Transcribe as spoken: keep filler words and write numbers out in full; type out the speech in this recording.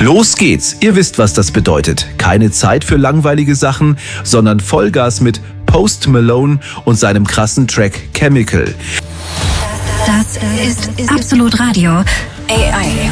Los geht's! Ihr wisst, was das bedeutet. Keine Zeit für langweilige Sachen, sondern Vollgas mit Post Malone und seinem krassen Track Chemical. Das ist Absolut Radio A I.